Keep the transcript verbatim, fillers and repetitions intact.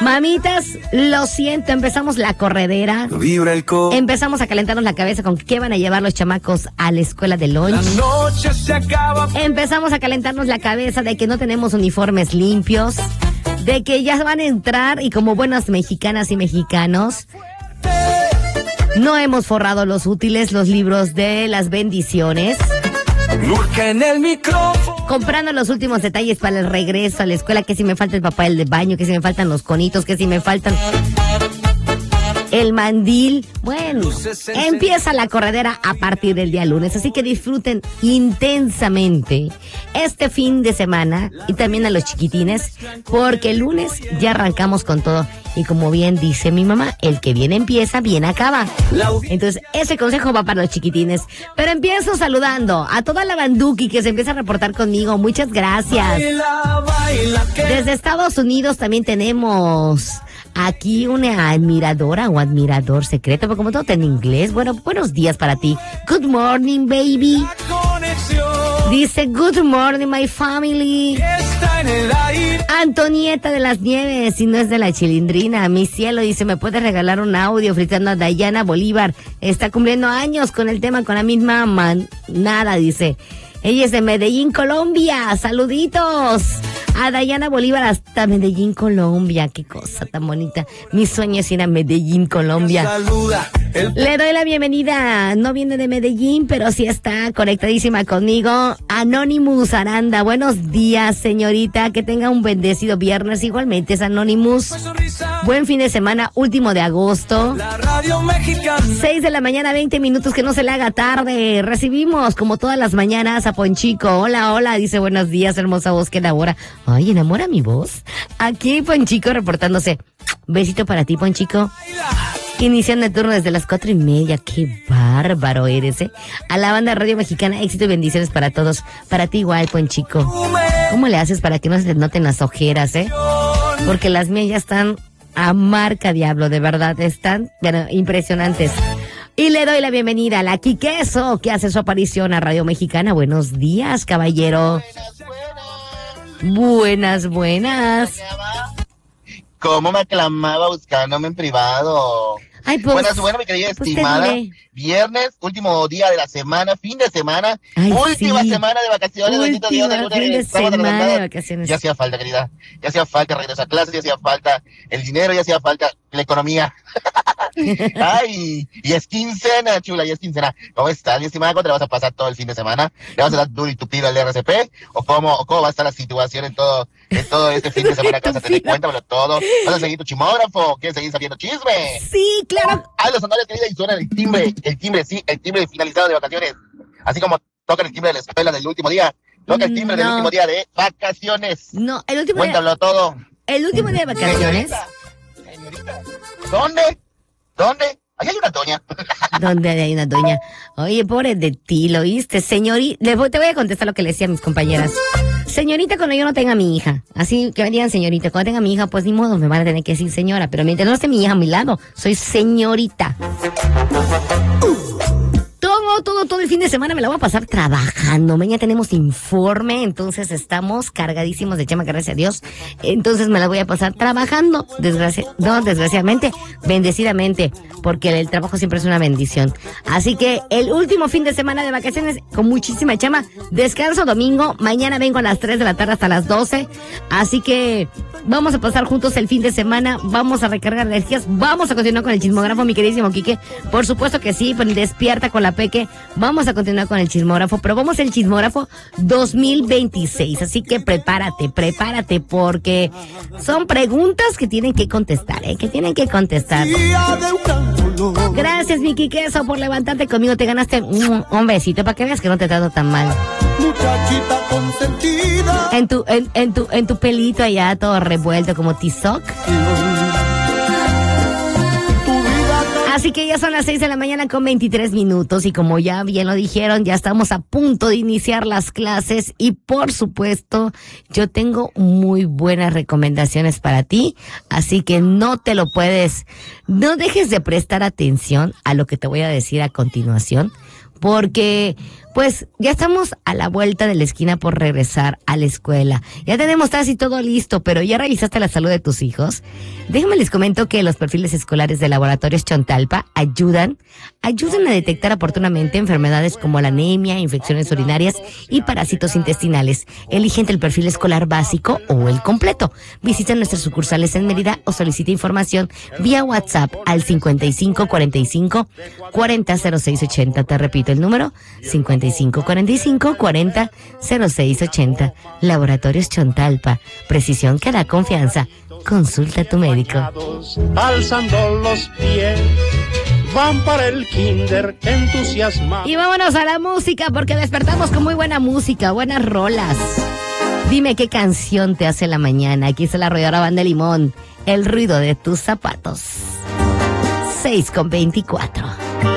Mamitas, lo siento, empezamos la corredera. Vibra el co. Empezamos a calentarnos la cabeza con qué van a llevar los chamacos a la escuela de lunch. La noche se acaba. Empezamos a calentarnos la cabeza de que no tenemos uniformes limpios, de que ya van a entrar y como buenas mexicanas y mexicanos, no hemos forrado los útiles, los libros de las bendiciones. Busca en el micrófono. Comprando los últimos detalles para el regreso a la escuela, que si me falta el papel de baño, que si me faltan los conitos, que si me faltan el mandil. Bueno, empieza la corredera a partir del día lunes, así que disfruten intensamente este fin de semana y también a los chiquitines, porque el lunes ya arrancamos con todo. Y como bien dice mi mamá, el que bien empieza, bien acaba. Entonces, ese consejo va para los chiquitines. Pero empiezo saludando a toda la banduki que se empieza a reportar conmigo. Muchas gracias. Baila, baila, que... Desde Estados Unidos también tenemos aquí una admiradora o admirador secreto, pero como todo está en inglés. Bueno, buenos días para ti. Good morning, baby. Dice, good morning, my family. Está en el aire. Antonieta de las Nieves, si no es de la Chilindrina, mi cielo, dice, ¿me puedes regalar un audio fritando a Dayana Bolívar? Está cumpliendo años con el tema, con la misma manada, dice. Ella es de Medellín, Colombia. Saluditos a Dayana Bolívar hasta Medellín, Colombia. Qué cosa tan bonita. Mi sueño es ir a Medellín, Colombia. Saluda el... Le doy la bienvenida. No viene de Medellín, pero sí está conectadísima conmigo. Anonymous Aranda. Buenos días, señorita. Que tenga un bendecido viernes. Igualmente es Anonymous. Buen fin de semana, último de agosto. La radio mexicana. seis de la mañana, veinte minutos, que no se le haga tarde. Recibimos, como todas las mañanas, a Ponchico. Hola, hola, dice, buenos días, hermosa voz que elabora. Ay, enamora mi voz. Aquí Ponchico reportándose. Besito para ti, Ponchico. Iniciando el turno desde las cuatro y media. Qué bárbaro eres, ¿eh? A la banda Radio Mexicana, éxito y bendiciones para todos. Para ti igual, Ponchico. ¿Cómo le haces para que no se te noten las ojeras, eh? Porque las mías ya están a marca diablo, de verdad. Están, bueno, impresionantes. Y le doy la bienvenida a la Quiqueso, que hace su aparición a Radio Mexicana. Buenos días, caballero. Buenas, buenas. ¿Cómo me aclamaba buscándome en privado? Ay, pues, buenas, buenas, mi querida pues estimada. te diré. Viernes, último día de la semana, fin de semana, Ay, última sí. semana de vacaciones. Bendito Dios, Última de fin de semana de vacaciones. Ya hacía falta, querida. Ya hacía falta regresar a clases, ya hacía falta el dinero, ya hacía falta la economía. Ay, y es quincena, chula, y es quincena. ¿Cómo estás, mi estimada? ¿Cómo te la vas a pasar todo el fin de semana? ¿Le vas a dar duro y tupido al R C P? ¿O cómo, o cómo va a estar la situación en todo, en todo este fin de semana que vas a tener? Cuéntamelo todo. ¿Vas a seguir tu chimógrafo? ¿Quieres seguir sabiendo chisme? Sí, claro. Ah, los honores, querida, y suena el timbre, el timbre, sí, el timbre finalizado de vacaciones. Así como tocan el timbre de la escuela del último día, toca el timbre No. del último día de vacaciones. No, el último día, Cuéntamelo todo. el último día de vacaciones. Señorita, señorita, ¿dónde? ¿Dónde? Ahí hay una doña. ¿Dónde hay una doña? Oye, pobre de ti, ¿lo oíste? Señorita, le voy- te voy a contestar lo que le decía a mis compañeras. Señorita, cuando yo no tenga a mi hija. Así que me digan señorita. Cuando tenga a mi hija, pues ni modo, me van a tener que decir señora. Pero mientras no esté mi hija a mi lado, soy señorita. Todo, todo, todo el fin de semana me la voy a pasar trabajando. Mañana tenemos informe, entonces estamos cargadísimos de chama, gracias a Dios. Entonces me la voy a pasar trabajando. Desgracia, no, desgraciadamente, bendecidamente, porque el trabajo siempre es una bendición. Así que el último fin de semana de vacaciones con muchísima chama. Descanso domingo. Mañana vengo a las tres de la tarde hasta las doce. Así que vamos a pasar juntos el fin de semana. Vamos a recargar energías. Vamos a continuar con el chismógrafo, mi queridísimo Quique. Por supuesto que sí, pues despierta con la Peque. Vamos a continuar con el chismógrafo, pero vamos el chismógrafo dos mil veintiséis. Así que prepárate, prepárate, porque son preguntas que tienen que contestar, ¿eh? Que tienen que contestar. Gracias, mi Quiqueso, por levantarte conmigo. Te ganaste un, un besito para que veas que no te trato tan mal. Muchachita consentida. En tu, en, en tu, en tu pelito allá todo revuelto como tizoc. Así que ya son las seis de la mañana con veintitrés minutos y como ya bien lo dijeron, ya estamos a punto de iniciar las clases y por supuesto yo tengo muy buenas recomendaciones para ti, así que no te lo puedes, no dejes de prestar atención a lo que te voy a decir a continuación, porque pues ya estamos a la vuelta de la esquina por regresar a la escuela. Ya tenemos casi todo listo, pero ¿ya revisaste la salud de tus hijos? Déjenme les comento que los perfiles escolares de Laboratorios Chontalpa ayudan, ayudan a detectar oportunamente enfermedades como la anemia, infecciones urinarias y parásitos intestinales. Elige entre el perfil escolar básico o el completo. Visita nuestras sucursales en Mérida o solicita información vía WhatsApp al cincuenta y cinco cuarenta y cinco cuarenta cero seis ochenta. Te repito el número, cincuenta y cinco cuarenta y cinco cuarenta cero seis ochenta. Laboratorios Chontalpa, precisión que da confianza. Consulta a tu médico. Alzando los pies, van para el kinder entusiasmados. Y vámonos a la música, porque despertamos con muy buena música, buenas rolas. Dime qué canción te hace la mañana. Aquí está la arrolladora Banda Limón, el ruido de tus zapatos. seis con veinticuatro.